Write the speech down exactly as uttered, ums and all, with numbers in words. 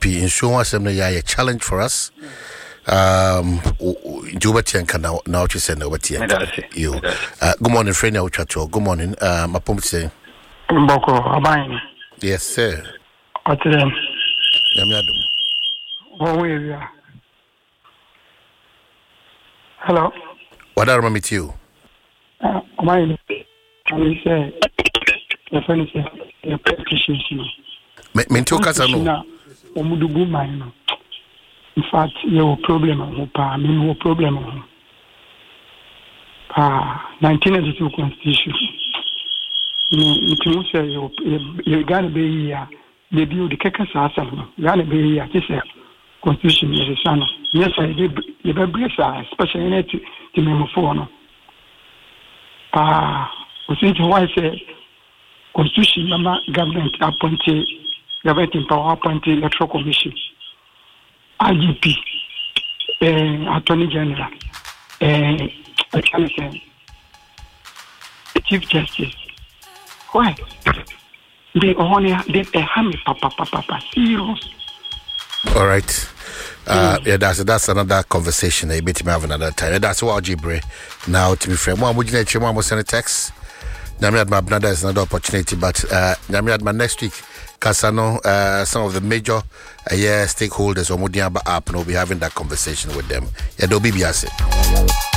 P in show us a challenge for us. Um, Jubatian can now now to send over to you. Uh, good morning, friend. Good morning. Uh, my pump say. Mboko, Abain. Yes, sir. What's it? Yamiadum. What way we are? Hello. What I remember to you? Uh, Abain. I say, the friend is a petition. Minto Casano. Omudugu mine. In fact, you have a problem on who pa, I mean, no problem on pa nineteen eighty-two Constitution. You can say you're going to be here. They build the Kakas Assam. You're going to be here. This Constitution is a son. Yes, I did. You have a especially in it to memo for. Ah, we think why say Constitution, Mama government appointed, government power appointed electoral commission. I G P, uh, Attorney General, uh, Chief Justice. Why? They only they have papa papa papa serious. All right. Uh, mm. Yeah, that's that's another conversation. A bit have another time. That's what Jibre. Now to be fair, more would you know send a text. Namiad Mabnada is another opportunity, but uh Namiad my next week. Kasano, uh, some of the major uh, yeah, stakeholders or Mudiamba app, and we'll be having that conversation with them. Yeah, they'll be biase.